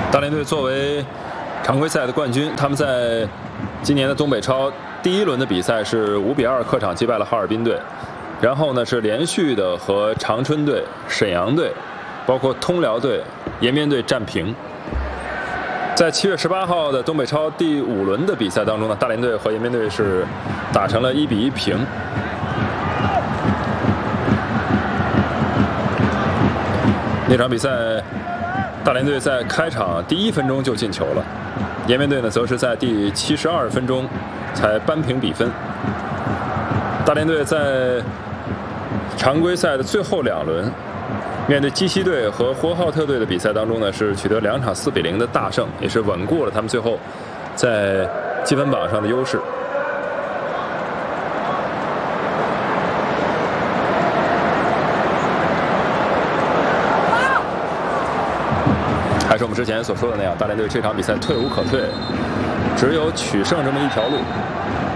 大连队作为常规赛的冠军，他们在今年的东北超第一轮的比赛是5比2客场击败了哈尔滨队，然后呢是连续的和长春队、沈阳队，包括通辽队、延边队战平。在7月18号的东北超第5轮的比赛当中呢，大连队和延边队是打成了1比1平。那场比赛，大连队在开场第1分钟就进球了，延边队呢则是在第72分钟才扳平比分。大连队在常规赛的最后2轮，面对基西队和呼和浩特队的比赛当中呢，是取得2场4比0的大胜，也是稳固了他们最后在积分榜上的优势。还是我们之前所说的那样，大连队这场比赛退无可退，只有取胜这么一条路。